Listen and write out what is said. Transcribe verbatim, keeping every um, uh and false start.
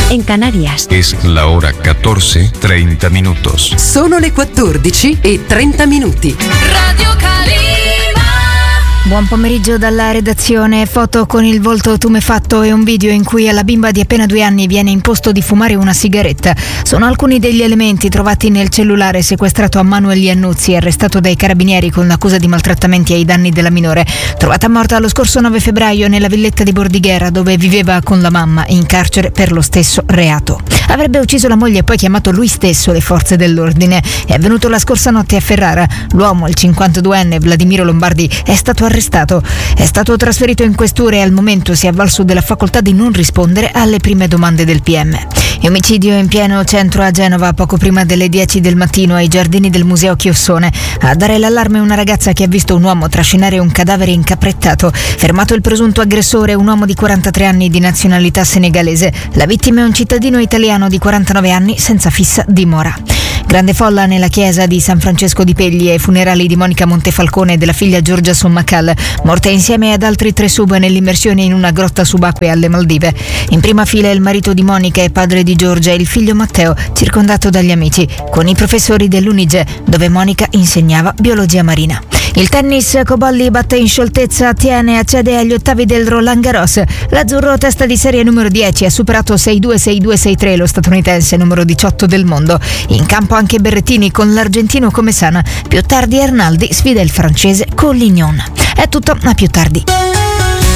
en Canarias. Es la hora catorce treinta minutos. Sono le quattordici e trenta minuti. Radio Calima. Buon pomeriggio dalla redazione. Foto con il volto tumefatto e un video in cui alla bimba di appena due anni viene imposto di fumare una sigaretta. Sono alcuni degli elementi trovati nel cellulare sequestrato a Manuel Iannuzzi, arrestato dai carabinieri con l'accusa di maltrattamenti ai danni della minore. Trovata morta lo scorso nove febbraio nella villetta di Bordighera, dove viveva con la mamma, in carcere per lo stesso reato. Avrebbe ucciso la moglie e poi chiamato lui stesso le forze dell'ordine. È avvenuto la scorsa notte a Ferrara. L'uomo, il cinquantaduenne Vladimiro Lombardi, è stato arrestato. È stato trasferito in questura e al momento si è avvalso della facoltà di non rispondere alle prime domande del P M. Omicidio in pieno centro a Genova poco prima delle dieci del mattino ai giardini del Museo Chiossone. A dare l'allarme una ragazza che ha visto un uomo trascinare un cadavere incaprettato. Fermato il presunto aggressore, un uomo di quarantatré anni di nazionalità senegalese. La vittima è un cittadino italiano di quarantanove anni senza fissa dimora. Grande folla nella chiesa di San Francesco di Pegli ai funerali di Monica Montefalcone e della figlia Giorgia Sommacal, morta insieme ad altri tre sub nell'immersione in una grotta subacquea alle Maldive. In prima fila il marito di Monica e padre di Giorgia e il figlio Matteo, circondato dagli amici, con i professori dell'Unige, dove Monica insegnava biologia marina. Il tennis, Cobolli batte in scioltezza Tiene e accede agli ottavi del Roland Garros. L'azzurro, testa di serie numero dieci, ha superato sei due sei due sei tre lo statunitense numero diciotto del mondo. In campo anche Berrettini con l'argentino come sana. Più tardi Arnaldi sfida il francese Collignon. È tutto, a più tardi.